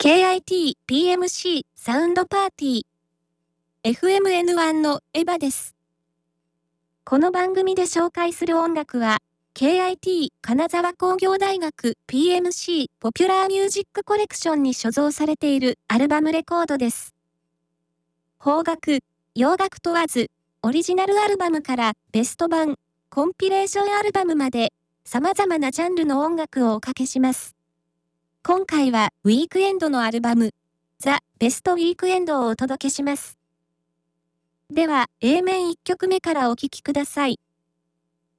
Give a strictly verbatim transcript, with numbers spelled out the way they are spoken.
ケーアイティーピーエムシー サウンドパーティー エフエムエヌワン のエヴァです。この番組で紹介する音楽は ケーアイティー 金沢工業大学 ピーエムシー ポピュラーミュージックコレクションに所蔵されているアルバムレコードです。邦楽、洋楽問わず、オリジナルアルバムからベスト版、コンピレーションアルバムまで様々なジャンルの音楽をおかけします。今回はウィークエンドのアルバム、ザ・ベストウィークエンドをお届けします。では、エー 面いっきょくめからお聴きください。